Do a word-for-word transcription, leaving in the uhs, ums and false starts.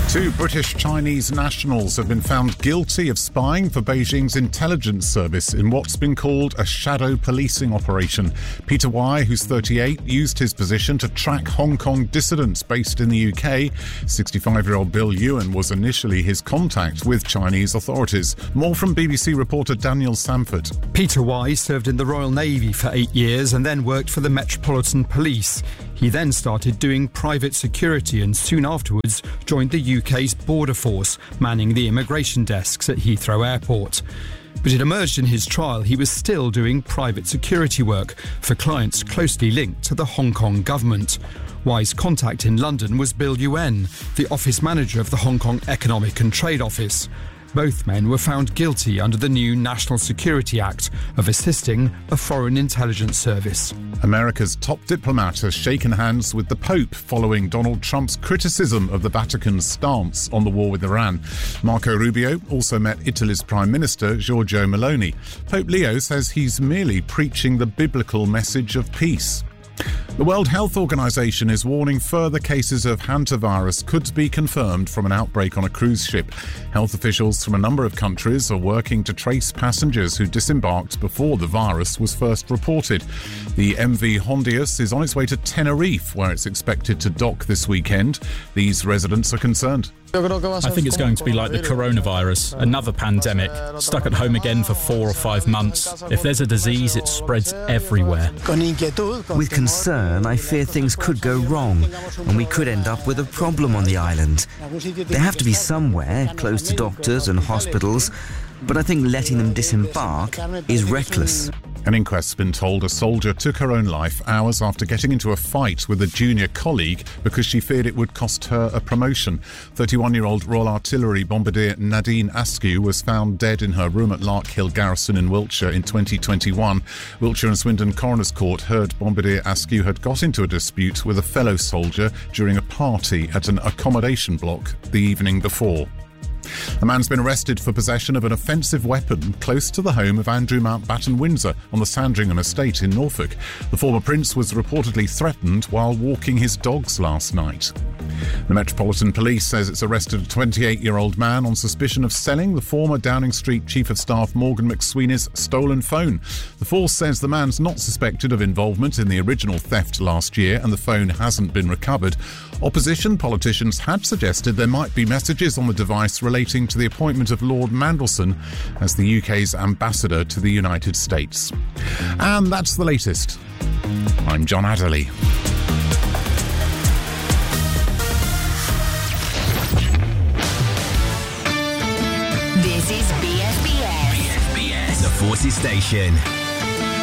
Two British Chinese nationals have been found guilty of spying for Beijing's intelligence service in what's been called a shadow policing operation. Peter Y, who's thirty-eight, used his position to track Hong Kong dissidents based in the U K. sixty-five-year-old Bill Ewan was initially his contact with Chinese authorities. More from B B C reporter Daniel Samford. Peter Y served in the Royal Navy for eight years and then worked for the Metropolitan Police. He then started doing private security and soon afterwards joined the U K's Border Force, manning the immigration desks at Heathrow Airport. But it emerged in his trial he was still doing private security work for clients closely linked to the Hong Kong government. Y's contact in London was Bill Yuen, the office manager of the Hong Kong Economic and Trade Office. Both men were found guilty under the new National Security Act of assisting a foreign intelligence service. America's top diplomat has shaken hands with the Pope following Donald Trump's criticism of the Vatican's stance on the war with Iran. Marco Rubio also met Italy's Prime Minister Giorgio Meloni. Pope Leo says he's merely preaching the biblical message of peace. The World Health Organization is warning further cases of hantavirus could be confirmed from an outbreak on a cruise ship. Health officials from a number of countries are working to trace passengers who disembarked before the virus was first reported. The M V Hondius is on its way to Tenerife, where it's expected to dock this weekend. These residents are concerned. I think it's going to be like the coronavirus, another pandemic, stuck at home again for four or five months. If there's a disease, it spreads everywhere. With concern, I fear things could go wrong, and we could end up with a problem on the island. They have to be somewhere, close to doctors and hospitals, but I think letting them disembark is reckless. An inquest's been told a soldier took her own life hours after getting into a fight with a junior colleague because she feared it would cost her a promotion. thirty-one-year-old Royal Artillery bombardier Nadine Askew was found dead in her room at Larkhill Garrison in Wiltshire in twenty twenty-one. Wiltshire and Swindon Coroner's Court heard bombardier Askew had got into a dispute with a fellow soldier during a party at an accommodation block the evening before. A man's been arrested for possession of an offensive weapon close to the home of Andrew Mountbatten-Windsor on the Sandringham estate in Norfolk. The former prince was reportedly threatened while walking his dogs last night. The Metropolitan Police says it's arrested a twenty-eight-year-old man on suspicion of selling the former Downing Street Chief of Staff Morgan McSweeney's stolen phone. The force says the man's not suspected of involvement in the original theft last year and the phone hasn't been recovered. Opposition politicians had suggested there might be messages on the device relating to the appointment of Lord Mandelson as the U K's ambassador to the United States. And that's the latest. I'm John Adderley. This is B S B S. B S B S, the Forces Station.